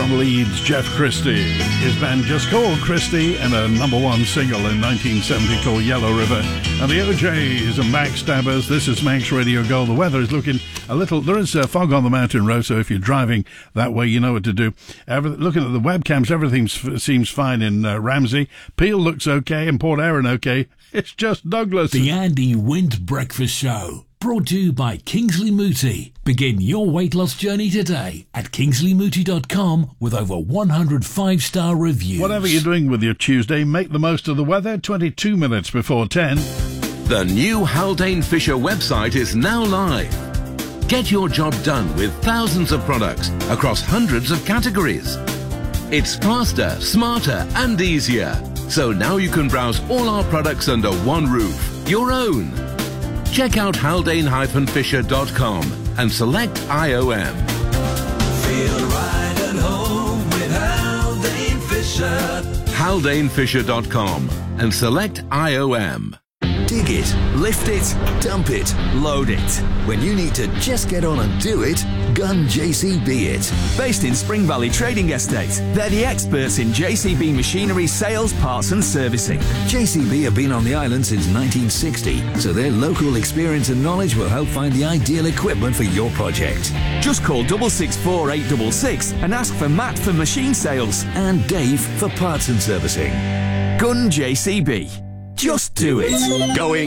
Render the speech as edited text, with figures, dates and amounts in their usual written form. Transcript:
from Leeds, Jeff Christie. His band just called Christie, and a #1 single in 1970 called Yellow River. And the OJs and Backstabbers. This is Manx Radio Gold. The weather is looking a little... There is fog on the mountain road, so if you're driving that way, you know what to do. Looking at the webcams, everything seems fine in Ramsey. Peel looks okay, and Port Erin okay. It's just Douglas. The Andy Wint Breakfast Show. Brought to you by Kingsley Mooti. Begin your weight loss journey today at kingsleymooti.com with over 100 5-star reviews. Whatever you're doing with your Tuesday, make the most of the weather. 22 minutes before 10. The new Haldane Fisher website is now live. Get your job done with thousands of products across hundreds of categories. It's faster, smarter and easier. So now you can browse all our products under one roof, your own. Check out haldane-fisher.com and select IOM. Feel right at home with Haldane Fisher. haldane-fisher.com and select IOM. Dig it, lift it, dump it, load it. When you need to just get on and do it, Gun JCB it. Based in Spring Valley Trading Estate, they're the experts in JCB machinery sales, parts and servicing. JCB have been on the island since 1960, so their local experience and knowledge will help find the ideal equipment for your project. Just call 664 866 and ask for Matt for machine sales and Dave for parts and servicing. Gun JCB. Just do it. Going.